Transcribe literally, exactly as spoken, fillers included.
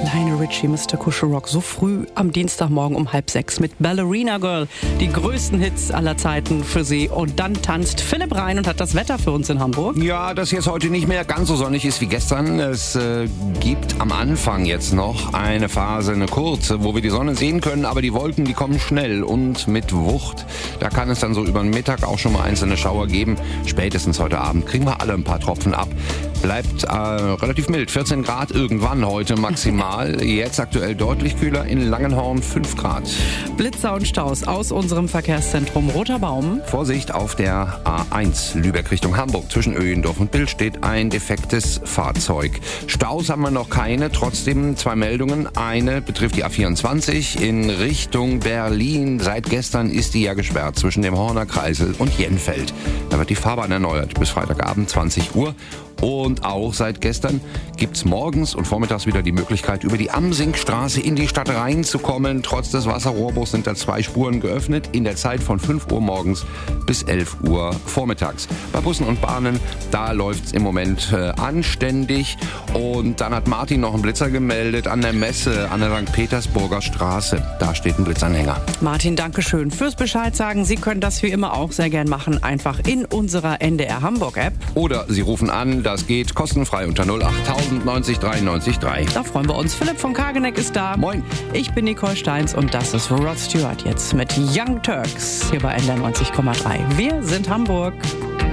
Lionel Richie, Mister Kuschelrock, so früh am Dienstagmorgen um halb sechs mit Ballerina Girl. Die größten Hits aller Zeiten für Sie. Und dann tanzt Philipp rein und hat das Wetter für uns in Hamburg. Ja, das jetzt heute nicht mehr ganz so sonnig ist wie gestern. Es äh, gibt am Anfang jetzt noch eine Phase, eine kurze, wo wir die Sonne sehen können, aber die Wolken, die kommen schnell und mit Wucht. Da kann es dann so über den Mittag auch schon mal einzelne Schauer geben. Spätestens heute Abend kriegen wir alle ein paar Tropfen ab. Bleibt äh, relativ mild, vierzehn Grad irgendwann heute maximal. Jetzt aktuell deutlich kühler, in Langenhorn fünf Grad. Blitzer und Staus aus unserem Verkehrszentrum Roter Baum. Vorsicht auf der A eins Lübeck Richtung Hamburg. Zwischen Öhendorf und Bild steht ein defektes Fahrzeug. Staus haben wir noch keine, trotzdem zwei Meldungen. Eine betrifft die A vierundzwanzig in Richtung Berlin. Seit gestern ist die ja gesperrt zwischen dem Horner Kreisel und Jenfeld. Da wird die Fahrbahn erneuert bis Freitagabend zwanzig Uhr. Und auch seit gestern gibt's morgens und vormittags wieder die Möglichkeit, über die Amsingstraße in die Stadt reinzukommen. Trotz des Wasserrohrbruchs sind da zwei Spuren geöffnet in der Zeit von fünf Uhr morgens bis elf Uhr vormittags. Bei Bussen und Bahnen, da läuft's im Moment äh, anständig. Und dann hat Martin noch einen Blitzer gemeldet an der Messe an der Sankt Petersburger Straße. Da steht ein Blitzanhänger. Martin, danke schön fürs Bescheid sagen. Sie können das wie immer auch sehr gern machen, einfach in unserer N D R Hamburg App. Oder Sie rufen an, das geht kostenfrei unter null acht tausend neunzig dreiundneunzig drei. Da freuen wir uns. Philipp von Kageneck ist da. Moin. Ich bin Nicole Steins und das ist Rod Stewart jetzt mit Young Turks hier bei N D R neunzig Komma drei. Wir sind Hamburg.